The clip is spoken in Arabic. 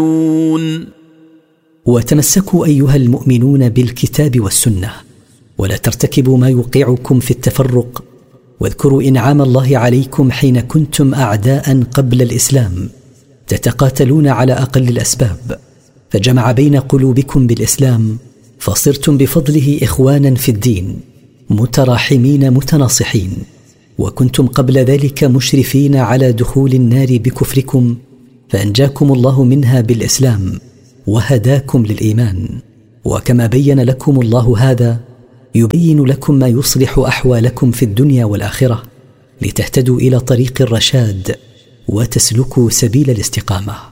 وتمسكوا أيها المؤمنون بالكتاب والسنة، ولا ترتكبوا ما يوقعكم في التفرق، واذكروا إنعام الله عليكم حين كنتم أعداء قبل الإسلام تتقاتلون على أقل الأسباب، فجمع بين قلوبكم بالإسلام، فصرتم بفضله إخوانا في الدين متراحمين متناصحين، وكنتم قبل ذلك مشرفين على دخول النار بكفركم، فأنجاكم الله منها بالإسلام وهداكم للإيمان. وكما بين لكم الله هذا، يبين لكم ما يصلح أحوالكم في الدنيا والآخرة، لتهتدوا إلى طريق الرشاد وتسلكوا سبيل الاستقامة.